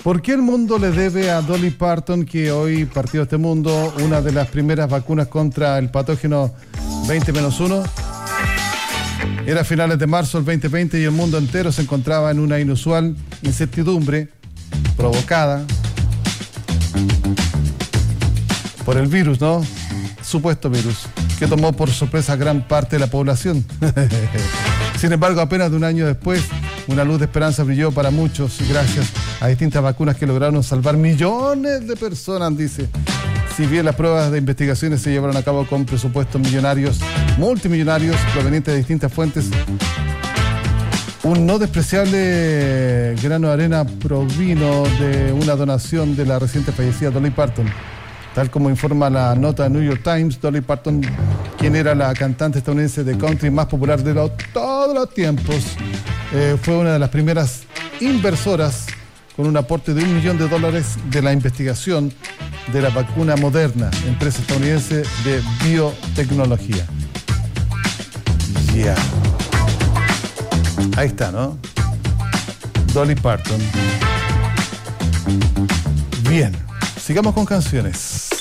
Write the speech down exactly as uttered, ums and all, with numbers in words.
¿Por qué el mundo le debe a Dolly Parton, que hoy partió este mundo, una de las primeras vacunas contra el patógeno veinte menos uno? Era a finales de marzo del veinte veinte y el mundo entero se encontraba en una inusual incertidumbre provocada por el virus, ¿no? Supuesto virus, que tomó por sorpresa a gran parte de la población. Sin embargo, apenas de un año después, una luz de esperanza brilló para muchos gracias a distintas vacunas que lograron salvar millones de personas, dice. Si bien las pruebas de investigaciones se llevaron a cabo con presupuestos millonarios, multimillonarios, provenientes de distintas fuentes, un no despreciable grano de arena provino de una donación de la reciente fallecida Dolly Parton. Tal como informa la nota de New York Times, Dolly Parton, quien era la cantante estadounidense de country más popular de los, todos los tiempos, eh, fue una de las primeras inversoras con un aporte de un millón de dólares de la investigación de la vacuna Moderna, empresa estadounidense de biotecnología. Ya. Yeah. Ahí está, ¿no? Dolly Parton. Bien, sigamos con canciones.